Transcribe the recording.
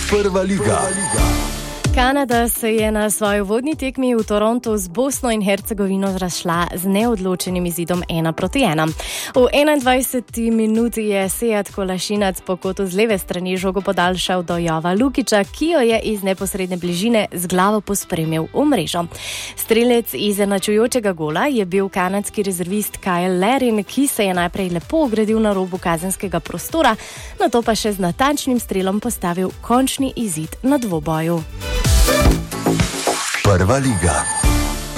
Prva liga. Kanada se je na svoji uvodni tekmi v Torontu z Bosno in Hercegovino razšla z neodločenim izidom 1-1. V 21. minuti je Sead Kolašinac po kotu z leve strani žogo podaljšal do Jova Lukića, ki jo je iz neposredne bližine z glavo pospremil v mrežo. Strelec izenačujočega gola je bil kanadski rezervist Kyle Larin, ki se je najprej lepo ogradil na robu kazenskega prostora, nato pa še z natančnim strelom postavil končni izid na dvoboju. Prva liga.